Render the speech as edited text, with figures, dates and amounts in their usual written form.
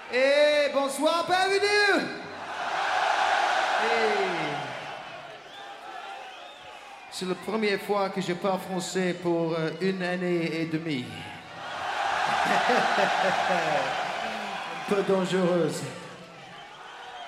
Et bonsoir, bienvenue. C'est la première fois que je parle français pour une année et demie. Un peu dangereuse.